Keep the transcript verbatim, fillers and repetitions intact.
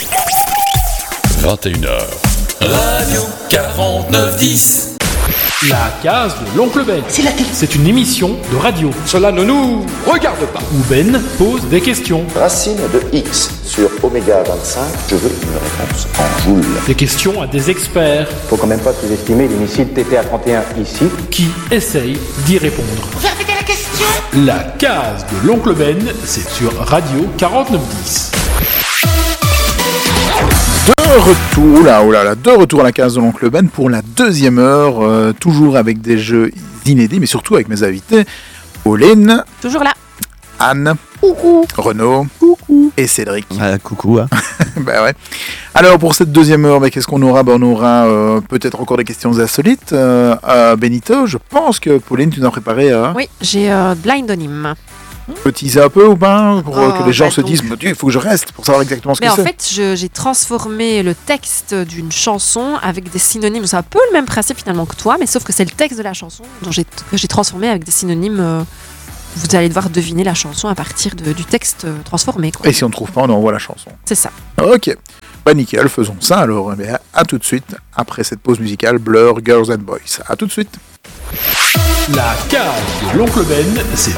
vingt et une heures. Radio quarante-neuf dix. La case de l'oncle Ben. C'est la télé. C'est une émission de radio. Cela ne nous regarde pas. Où Ben pose des questions. Racine de x sur oméga vingt-cinq, je veux une réponse en joule. Des questions à des experts. Faut quand même pas sous-estimer les missiles T T A trente et un ici. Qui essayent d'y répondre. Vous pouvez répéter la question ? La case de l'oncle Ben, c'est sur Radio quarante-neuf dix. De retour, là, oh là là, de retour à la case de l'oncle Ben pour la deuxième heure, euh, toujours avec des jeux inédits, mais surtout avec mes invités, Pauline, toujours là, Anne, coucou, Renaud, coucou, et Cédric. Ah, coucou, hein. Ben ouais. Alors pour cette deuxième heure, ben, qu'est-ce qu'on aura? Ben, on aura euh, peut-être encore des questions insolites. Euh, euh, Benito, je pense que Pauline, tu nous as préparé à... Oui, j'ai euh, Blind on him. Tu peux teaser un peu ou pas pour oh, que les gens bah se donc... disent il faut que je reste pour savoir exactement ce Mais que en c'est. En fait, je, j'ai transformé le texte d'une chanson avec des synonymes. C'est un peu le même principe finalement que toi, mais sauf que c'est le texte de la chanson dont j'ai, que j'ai transformé avec des synonymes. Euh, vous allez devoir deviner la chanson à partir de, du texte euh, transformé. Quoi. Et si on ne trouve pas, on envoie la chanson. C'est ça. Ok. Bah nickel, faisons ça alors. Eh bien, à tout de suite, après cette pause musicale Blur, Girls and Boys. À tout de suite. La case de l'oncle Ben, c'est